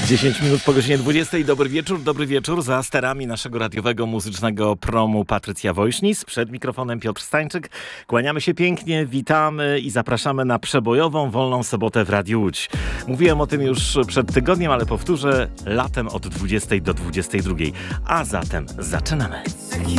10 minut po godzinie 20. Dobry wieczór. Za sterami naszego radiowego muzycznego promu Patrycja Wojśnis. Przed mikrofonem Piotr Stańczyk. Kłaniamy się pięknie, witamy i zapraszamy na przebojową, wolną sobotę w Radiu Łódź. Mówiłem o tym już przed tygodniem, ale powtórzę, latem od 20 do 22. A zatem zaczynamy. You